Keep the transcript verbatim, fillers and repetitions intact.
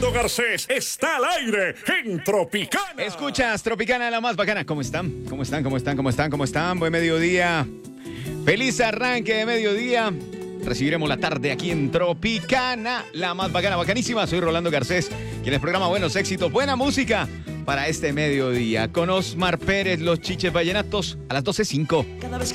Rolando Garcés está al aire en Tropicana. Escuchas Tropicana, la más bacana. ¿Cómo están? ¿Cómo están? ¿Cómo están? ¿Cómo están? ¿Cómo están? Buen mediodía. Feliz arranque de mediodía. Recibiremos la tarde aquí en Tropicana, la más bacana, bacanísima. Soy Rolando Garcés, quien les programa buenos éxitos, buena música para este mediodía. Con Osmar Pérez, los Chiches Vallenatos, a las doce cinco.